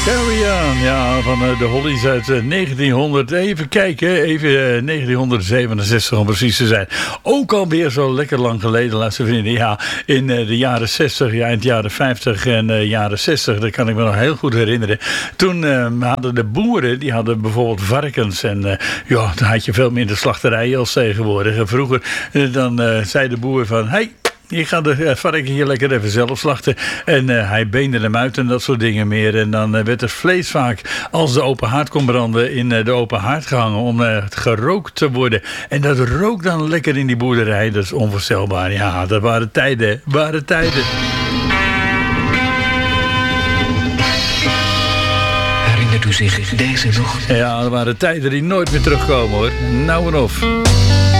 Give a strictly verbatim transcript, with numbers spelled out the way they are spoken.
Carry On, ja, van uh, de Hollies uit uh, negentienhonderd. Even kijken, even uh, negentienhonderdzevenenzestig om precies te zijn. Ook alweer zo lekker lang geleden, laatste vrienden. Ja, in uh, de jaren zestig, ja, in de jaren vijftig en uh, jaren zestig, dat kan ik me nog heel goed herinneren. Toen uh, hadden de boeren, die hadden bijvoorbeeld varkens. En uh, ja, dan had je veel minder slachterijen als tegenwoordig. En vroeger, uh, dan uh, zei de boer van, hey, je gaat de uh, varken hier lekker even zelf slachten. En uh, hij beende hem uit en dat soort dingen meer. En dan uh, werd het vlees vaak, als de open haard kon branden, in uh, de open haard gehangen om uh, gerookt te worden. En dat rook dan lekker in die boerderij. Dat is onvoorstelbaar. Ja, dat waren tijden. waren tijden. Herinnert u zich deze nog? Ja, dat waren tijden die nooit meer terugkomen, hoor. Nou en of.